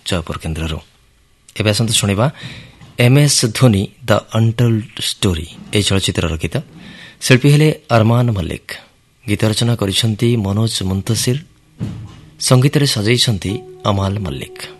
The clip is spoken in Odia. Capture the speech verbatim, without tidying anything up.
ଜୟପୁର କେନ୍ଦ୍ରରୁ। ଏବେ ଆସନ୍ତୁ ଶୁଣିବା ଏମ୍ ଏସ୍ ଧୋନି ଦ ଅନ୍ଟୋଲ୍ଡ ଷ୍ଟୋରି ଏହି ଚଳଚ୍ଚିତ୍ରର ଗୀତ। ଶିଳ୍ପୀ ହେଲେ ଅରମାନ ମଲ୍ଲିକ। ଗୀତ ରଚନା କରିଛନ୍ତି ମନୋଜ ମୁନ୍ତସିର, ସଙ୍ଗୀତରେ ସଜାଇଛନ୍ତି ଅମାଲ ମଲ୍ଲିକ।